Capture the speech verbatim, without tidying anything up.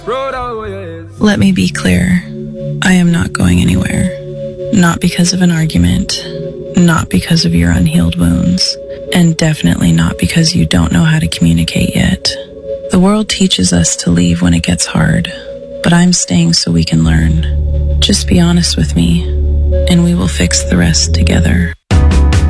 Let me be clear. I am not going anywhere. Not because of an argument, not because of your unhealed wounds, and definitely not because you don't know how to communicate yet. The world teaches us to leave when it gets hard, but I'm staying so we can learn. Just be honest with me, and we will fix the rest together.